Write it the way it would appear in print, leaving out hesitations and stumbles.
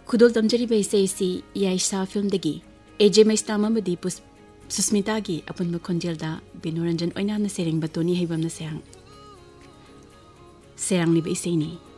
खुदोल तमजरीबा इसेसी याइसा फिल्मदगी एजे मैस्ताम अमदी सुस्मितागी अपुनबा खोंजेलदा बिनोरंजन ओइनाना Tsering बतोनी हैबमना सेरंगलिबा इसेनी